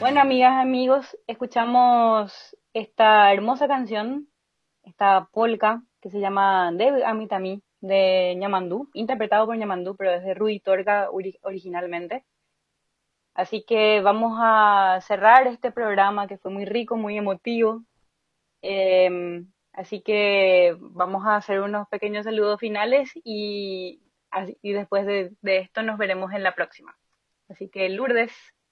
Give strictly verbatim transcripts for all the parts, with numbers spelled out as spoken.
Bueno, amigas, amigos, escuchamos esta hermosa canción, esta polka que se llama Deb Amitami de Ñamandú, interpretado por Ñamandú, pero es de Rudy Torca ori- originalmente. Así que vamos a cerrar este programa que fue muy rico, muy emotivo. Em, así que vamos a hacer unos pequeños saludos finales y, así- y después de, de esto nos veremos en la próxima. Así que Lourdes,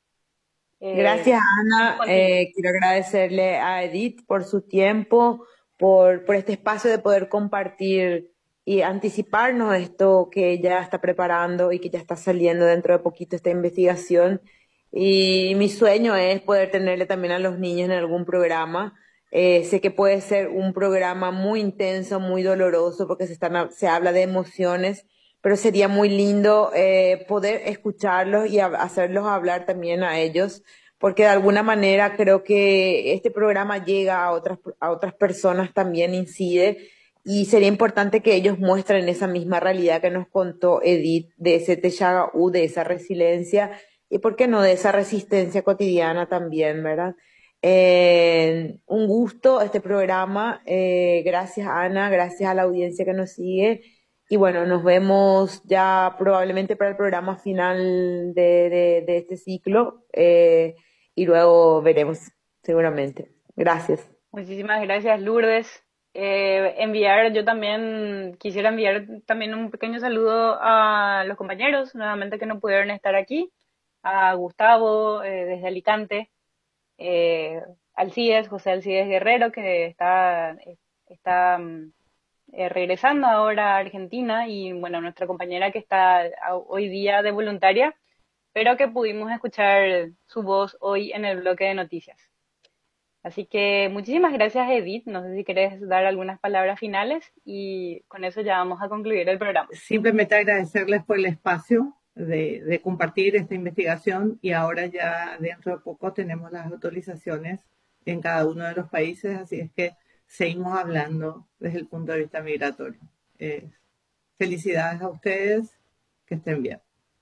eh, Gracias, Ana. contigo. Eh, quiero agradecerle a Edith por su tiempo, por, por este espacio de poder compartir y anticiparnos esto que ella está preparando y que ya está saliendo dentro de poquito esta investigación. Y mi sueño es poder tenerle también a los niños en algún programa. Eh, sé que puede ser un programa muy intenso, muy doloroso, porque se, están, se habla de emociones, pero sería muy lindo eh, poder escucharlos y a- hacerlos hablar también a ellos porque de alguna manera creo que este programa llega a otras, a otras personas, también incide, y sería importante que ellos muestren esa misma realidad que nos contó Edith, de ese Texaga-U, de esa resiliencia, y por qué no, de esa resistencia cotidiana también, ¿verdad? Eh, un gusto este programa, eh, gracias Ana, gracias a la audiencia que nos sigue, y bueno, nos vemos ya probablemente para el programa final de, de, de este ciclo. Eh, y luego veremos, seguramente. Gracias. Muchísimas gracias, Lourdes. Eh, enviar, yo también quisiera enviar también un pequeño saludo a los compañeros, nuevamente que no pudieron estar aquí, a Gustavo eh, desde Alicante, eh, Alcides, José Alcides Guerrero, que está, está mm, eh, regresando ahora a Argentina, y bueno, nuestra compañera que está a- hoy día de voluntaria, pero que pudimos escuchar su voz hoy en el bloque de noticias. Así que muchísimas gracias, Edith. No sé si quieres dar algunas palabras finales y con eso ya vamos a concluir el programa. Simplemente agradecerles por el espacio de, de compartir esta investigación y ahora ya dentro de poco tenemos las autorizaciones en cada uno de los países, así es que seguimos hablando desde el punto de vista migratorio. Eh, felicidades a ustedes, que estén bien.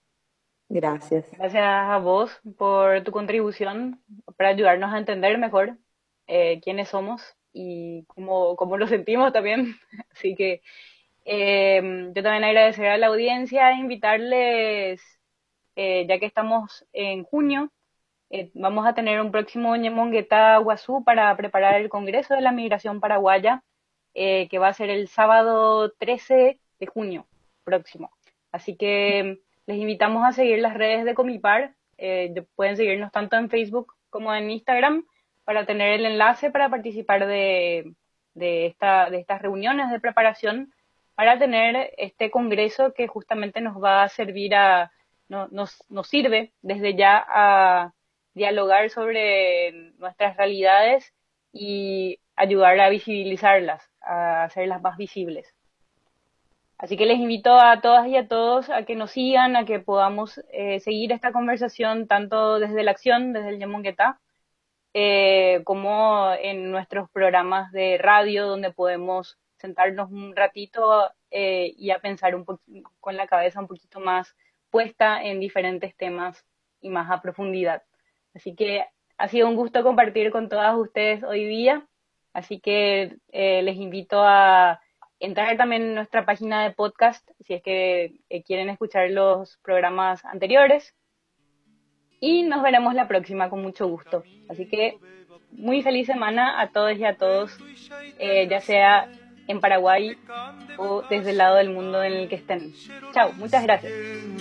Gracias. Gracias a vos por tu contribución para ayudarnos a entender mejor eh, quiénes somos y cómo, cómo lo sentimos también. Así que eh, yo también agradecer a la audiencia e invitarles, eh, ya que estamos en junio, eh, vamos a tener un próximo Ñemonguetá Guazú para preparar el Congreso de la Migración Paraguaya, eh, que va a ser el sábado trece de junio próximo. Así que les invitamos a seguir las redes de Comipar. Eh, pueden seguirnos tanto en Facebook como en Instagram para tener el enlace para participar de, de, esta, de estas reuniones de preparación para tener este congreso que justamente nos va a servir a, no, nos, nos sirve desde ya a dialogar sobre nuestras realidades y ayudar a visibilizarlas, a hacerlas más visibles. Así que les invito a todas y a todos a que nos sigan, a que podamos eh, seguir esta conversación tanto desde la acción, desde el Yamonguetá, eh, como en nuestros programas de radio donde podemos sentarnos un ratito eh, y a pensar un poquito, con la cabeza un poquito más puesta en diferentes temas y más a profundidad. Así que ha sido un gusto compartir con todas ustedes hoy día. Así que eh, les invito a entrar también en nuestra página de podcast si es que eh, quieren escuchar los programas anteriores. Y nos veremos la próxima con mucho gusto. Así que muy feliz semana a todos y a todos, eh, ya sea en Paraguay o desde el lado del mundo en el que estén. Chao, muchas gracias.